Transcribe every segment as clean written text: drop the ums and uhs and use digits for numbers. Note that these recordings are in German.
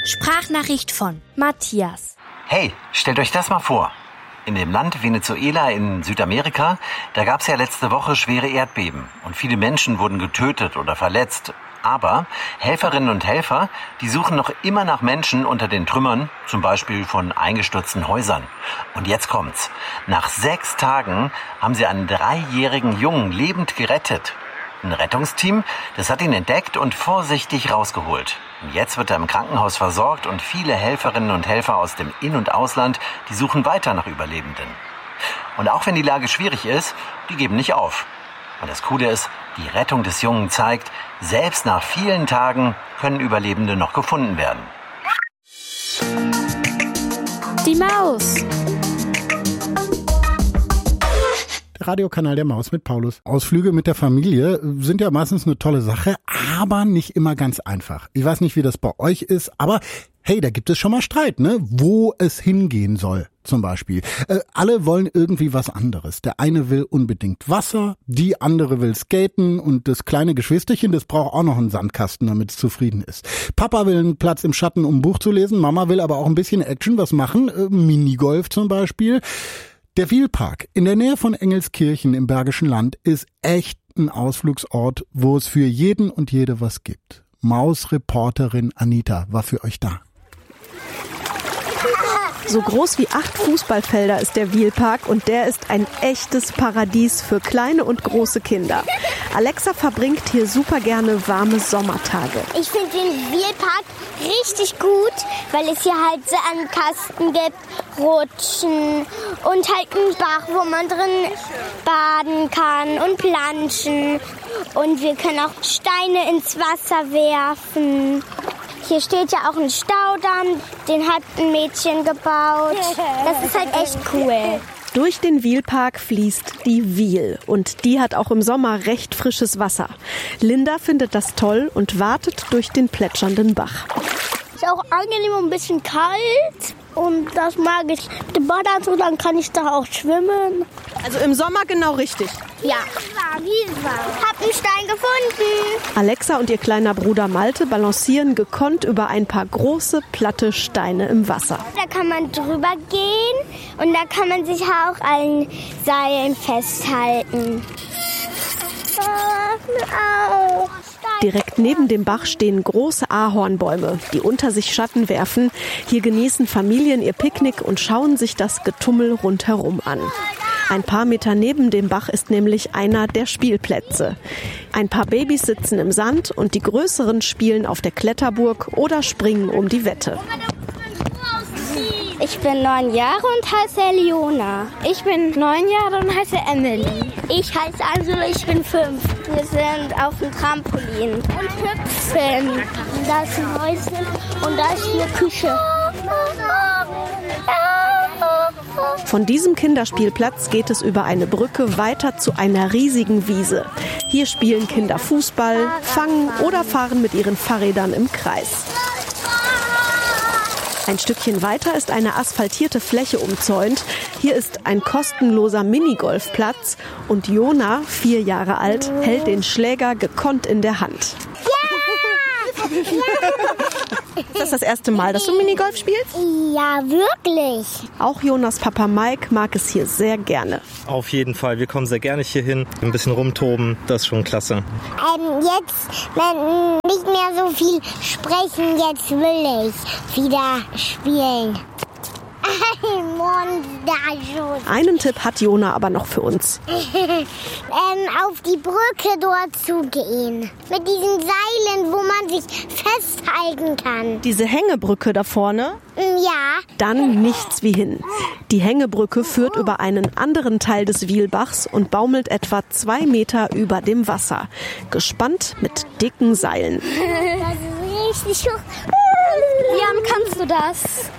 Sprachnachricht von Matthias. Hey, stellt euch das mal vor. In dem Land Venezuela in Südamerika, da gab es ja letzte Woche schwere Erdbeben und viele Menschen wurden getötet oder verletzt. Aber Helferinnen und Helfer, die suchen noch immer nach Menschen unter den Trümmern, zum Beispiel von eingestürzten Häusern. Und jetzt kommt's. Nach 6 Tagen haben sie einen 3-jährigen Jungen lebend gerettet. Ein Rettungsteam, das hat ihn entdeckt und vorsichtig rausgeholt. Und jetzt wird er im Krankenhaus versorgt und viele Helferinnen und Helfer aus dem In- und Ausland, die suchen weiter nach Überlebenden. Und auch wenn die Lage schwierig ist, die geben nicht auf. Und das Coole ist, die Rettung des Jungen zeigt, selbst nach vielen Tagen können Überlebende noch gefunden werden. Die Maus. Der Radiokanal der Maus mit Paulus. Ausflüge mit der Familie sind ja meistens eine tolle Sache, aber nicht immer ganz einfach. Ich weiß nicht, wie das bei euch ist, aber hey, da gibt es schon mal Streit, ne? Wo es hingehen soll, zum Beispiel. Alle wollen irgendwie was anderes. Der eine will unbedingt Wasser, die andere will skaten und das kleine Geschwisterchen, das braucht auch noch einen Sandkasten, damit es zufrieden ist. Papa will einen Platz im Schatten, um ein Buch zu lesen. Mama will aber auch ein bisschen Action, was machen. Minigolf zum Beispiel. Der Wielpark in der Nähe von Engelskirchen im Bergischen Land ist echt ein Ausflugsort, wo es für jeden und jede was gibt. Mausreporterin Anita war für euch da. So groß wie 8 Fußballfelder ist der Wielpark und der ist ein echtes Paradies für kleine und große Kinder. Alexa verbringt hier super gerne warme Sommertage. Ich finde den Wielpark richtig gut, weil es hier halt Sandkasten gibt, Rutschen und halt einen Bach, wo man drin baden kann und planschen. Und wir können auch Steine ins Wasser werfen. Hier steht ja auch ein Staudamm, den hat ein Mädchen gebaut. Das ist halt echt cool. Durch den Wielpark fließt die Wiel und die hat auch im Sommer recht frisches Wasser. Linda findet das toll und wartet durch den plätschernden Bach. Ist auch angenehm und ein bisschen kalt und das mag ich. Mit dem Badeanzug, dann kann ich da auch schwimmen. Also im Sommer genau richtig. Ja. Hab einen Stein gefunden. Alexa und ihr kleiner Bruder Malte balancieren gekonnt über ein paar große, platte Steine im Wasser. Da kann man drüber gehen und da kann man sich auch an Seilen festhalten. Direkt neben dem Bach stehen große Ahornbäume, die unter sich Schatten werfen. Hier genießen Familien ihr Picknick und schauen sich das Getummel rundherum an. Ein paar Meter neben dem Bach ist nämlich einer der Spielplätze. Ein paar Babys sitzen im Sand und die Größeren spielen auf der Kletterburg oder springen um die Wette. Ich bin 9 Jahre und heiße Eliona. Ich bin 9 Jahre und heiße Emily. Ich heiße Angela, ich bin 5. Wir sind auf dem Trampolin und hüpfen. Da ist ein Häuschen und da ist eine Küche. Von diesem Kinderspielplatz geht es über eine Brücke weiter zu einer riesigen Wiese. Hier spielen Kinder Fußball, fangen oder fahren mit ihren Fahrrädern im Kreis. Ein Stückchen weiter ist eine asphaltierte Fläche umzäunt. Hier ist ein kostenloser Minigolfplatz und Jona, 4 Jahre alt, hält den Schläger gekonnt in der Hand. Ist das erste Mal, dass du Minigolf spielst? Ja, wirklich. Auch Jonas Papa Mike mag es hier sehr gerne. Auf jeden Fall, wir kommen sehr gerne hier hin. Ein bisschen rumtoben, das ist schon klasse. Jetzt nicht mehr so viel sprechen, jetzt will ich wieder spielen. Einen Tipp hat Jona aber noch für uns. Auf die Brücke dort zu gehen. Mit diesen Seilen, wo man sich festhalten kann. Diese Hängebrücke da vorne? Ja. Dann nichts wie hin. Die Hängebrücke führt über einen anderen Teil des Wielbachs und baumelt etwa 2 Meter über dem Wasser. Gespannt mit dicken Seilen. Das ist richtig hoch. Jan, kannst du das?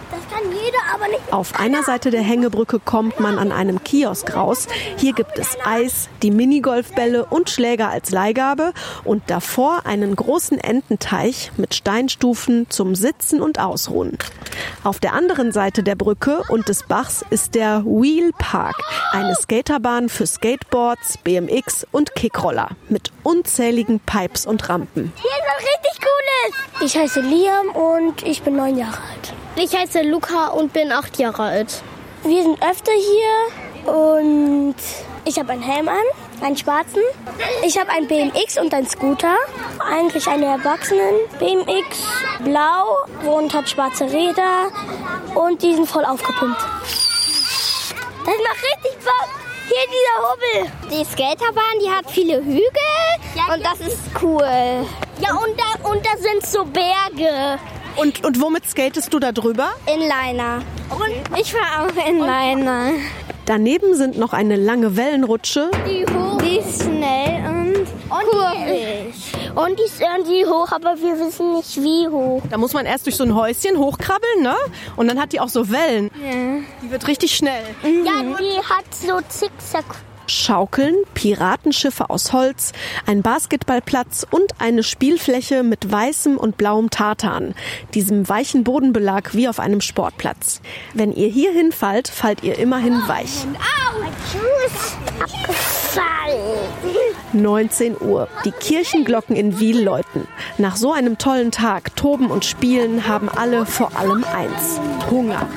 Das kann jeder, aber nicht. Auf einer Seite der Hängebrücke kommt man an einem Kiosk raus. Hier gibt es Eis, die Minigolfbälle und Schläger als Leihgabe und davor einen großen Ententeich mit Steinstufen zum Sitzen und Ausruhen. Auf der anderen Seite der Brücke und des Bachs ist der Wheel Park, eine Skaterbahn für Skateboards, BMX und Kickroller mit unzähligen Pipes und Rampen. Hier ist was richtig Cooles. Ich heiße Liam und ich bin 9 Jahre alt. Ich heiße Luca und bin 8 Jahre alt. Wir sind öfter hier und ich habe einen Helm an, einen schwarzen. Ich habe einen BMX und einen Scooter. Eigentlich eine Erwachsenen BMX, blau und hat schwarze Räder und die sind voll aufgepumpt. Das macht richtig Bock. Hier dieser Hubbel. Die Skaterbahn, die hat viele Hügel und das ist cool. Ja, und da sind so Berge. Und womit skatest du da drüber? Inliner. Und ich fahre auch Inliner. Daneben sind noch eine lange Wellenrutsche. Die ist schnell und kurvig. Und die ist irgendwie hoch, aber wir wissen nicht wie hoch. Da muss man erst durch so ein Häuschen hochkrabbeln, ne? Und dann hat die auch so Wellen. Ja. Die wird richtig schnell. Ja, die hat so Zickzack. Schaukeln, Piratenschiffe aus Holz, ein Basketballplatz und eine Spielfläche mit weißem und blauem Tartan, diesem weichen Bodenbelag wie auf einem Sportplatz. Wenn ihr hier hinfallt, fallt ihr immerhin weich. Au, mein Fuß abgefallen. 19 Uhr. Die Kirchenglocken in Wil läuten. Nach so einem tollen Tag, Toben und Spielen, haben alle vor allem eins: Hunger.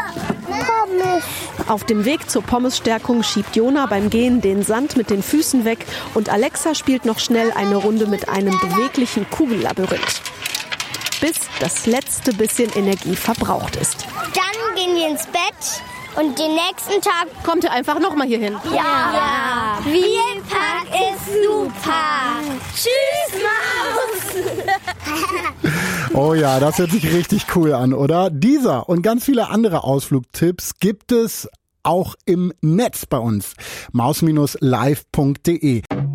Auf dem Weg zur Pommesstärkung schiebt Jona beim Gehen den Sand mit den Füßen weg und Alexa spielt noch schnell eine Runde mit einem beweglichen Kugellabyrinth, bis das letzte bisschen Energie verbraucht ist. Dann gehen wir ins Bett und den nächsten Tag Kommt ihr einfach nochmal hier hin? Ja. Wheelpark ist super. Tschüss, Maus. Oh ja, das hört sich richtig cool an, oder? Dieser und ganz viele andere Ausflugtipps gibt es auch im Netz bei uns. maus-live.de